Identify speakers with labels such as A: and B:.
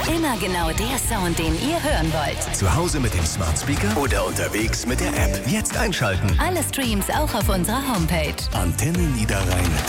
A: Immer genau der Sound, den ihr hören wollt.
B: Zu Hause mit dem Smart Speaker oder unterwegs mit der App. Jetzt einschalten.
A: Alle Streams auch auf unserer Homepage.
B: Antenne Niederrhein.